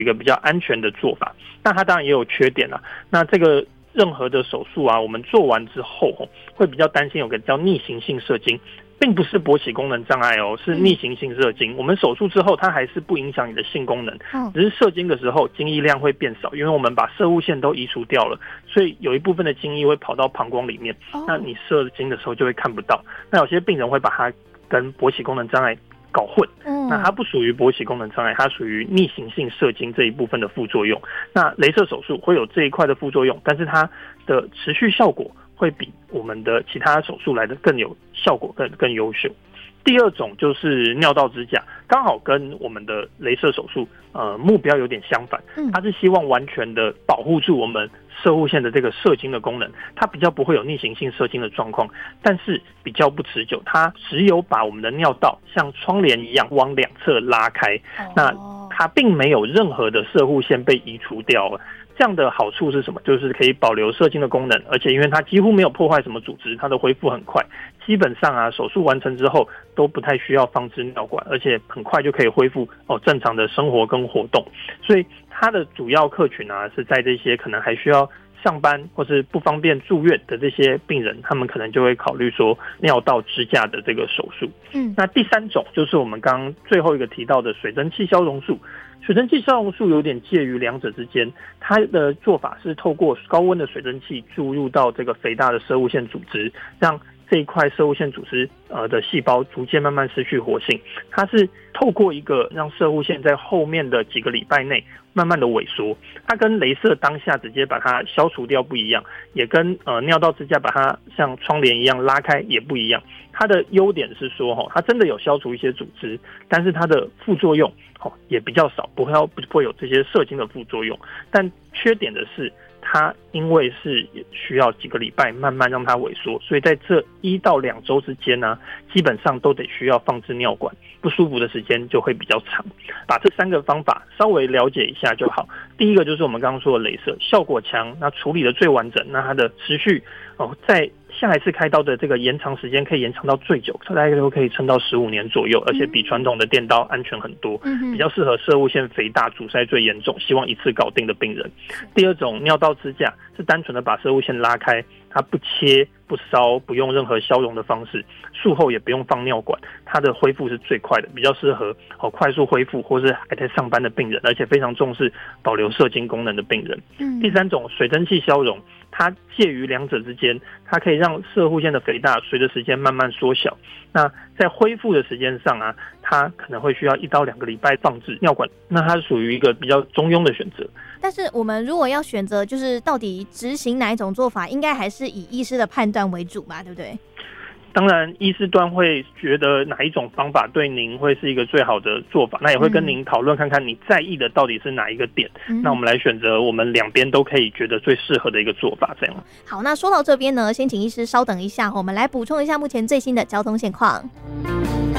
一个比较安全的做法。那它当然也有缺点啦。那这个任何的手术啊，我们做完之后会比较担心有个叫逆行性射精，并不是勃起功能障碍哦，是逆行性射精。我们手术之后，它还是不影响你的性功能，只是射精的时候精液量会变少，因为我们把射物线都移除掉了，所以有一部分的精液会跑到膀胱里面，那你射精的时候就会看不到。那有些病人会把它跟勃起功能障碍搞混，那它不属于勃起功能障碍，它属于逆行性射精这一部分的副作用。那雷射手术会有这一块的副作用，但是它的持续效果会比我们的其他手术来的更有效果，更优秀。第二种就是尿道支架，刚好跟我们的雷射手术目标有点相反，它是希望完全的保护住我们射护线的这个射精的功能，它比较不会有逆行性射精的状况，但是比较不持久，它只有把我们的尿道像窗帘一样往两侧拉开，那它并没有任何的射护线被移除掉了。这样的好处是什么？就是可以保留射精的功能，而且因为它几乎没有破坏什么组织，它的恢复很快。基本上啊，手术完成之后都不太需要放置尿管，而且很快就可以恢复正常的生活跟活动。所以它的主要客群啊，是在这些可能还需要上班或是不方便住院的这些病人，他们可能就会考虑说尿道支架的这个手术。那第三种就是我们刚刚最后一个提到的水蒸气消融术。水蒸气消融术有点介于两者之间，它的做法是透过高温的水蒸气注入到这个肥大的射物线组织，让这一块射物线组织的细胞逐渐慢慢失去活性。它是透过一个让射物线在后面的几个礼拜内慢慢的萎缩，它跟雷射当下直接把它消除掉不一样，也跟尿道支架把它像窗帘一样拉开也不一样。它的优点是说它真的有消除一些组织，但是它的副作用也比较少，不会有这些射精的副作用。但缺点的是它因为是需要几个礼拜慢慢让它萎缩，所以在这1到2周之间呢，基本上都得需要放置尿管，不舒服的时间就会比较长。把这3个方法稍微了解一下就好。第一个就是我们刚刚说的雷射，效果强，那处理的最完整，那它的持续在下一次开刀的这个延长时间可以延长到最久，大概都可以撑到15年左右，而且比传统的电刀安全很多，比较适合射物线肥大、阻塞最严重、希望一次搞定的病人。第二种尿道支架是单纯的把射物线拉开，它不切不烧，不用任何消融的方式，术后也不用放尿管，它的恢复是最快的，比较适合快速恢复或是还在上班的病人，而且非常重视保留射精功能的病人。第三种水蒸气消融，它介于两者之间，它可以让射护线的肥大随着时间慢慢缩小。那在恢复的时间上啊，它可能会需要1到2个礼拜放置尿管，那它属于一个比较中庸的选择。 但是我们如果要选择，就是到底执行哪一种做法，应该还是以医师的判断为主吧，对不对？ 当然医师端会觉得哪一种方法对您会是一个最好的做法，那也会跟您讨论看看你在意的到底是哪一个点，那我们来选择我们两边都可以觉得最适合的一个做法，这样。 好，那说到这边呢，先请医师稍等一下，我们来补充一下目前最新的交通现况。